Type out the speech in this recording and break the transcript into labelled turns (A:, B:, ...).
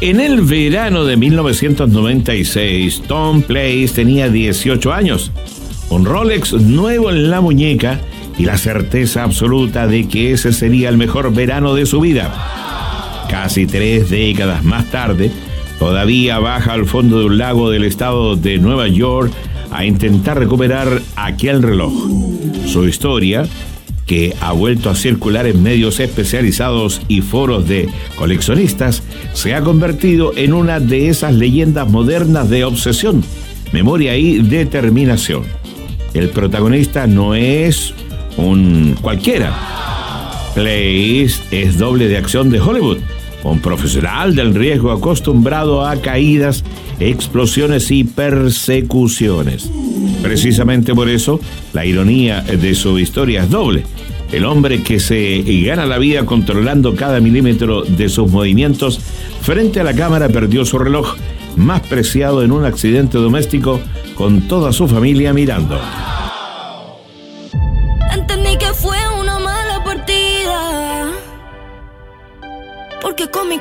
A: En el verano de 1996, Tom Place tenía 18 años, un Rolex nuevo en la muñeca y la certeza absoluta de que ese sería el mejor verano de su vida. Casi 3 décadas más tarde, todavía baja al fondo de un lago del estado de Nueva York a intentar recuperar aquel reloj. Su historia, que ha vuelto a circular en medios especializados y foros de coleccionistas, se ha convertido en una de esas leyendas modernas de obsesión, memoria y determinación. El protagonista no es un cualquiera. Place es doble de acción de Hollywood, un profesional del riesgo acostumbrado a caídas, explosiones y persecuciones. Precisamente por eso, la ironía de su historia es doble. El hombre que se gana la vida controlando cada milímetro de sus movimientos frente a la cámara perdió su reloj más preciado en un accidente doméstico con toda su familia mirando.
B: Entendí que fue una mala partida, porque con mi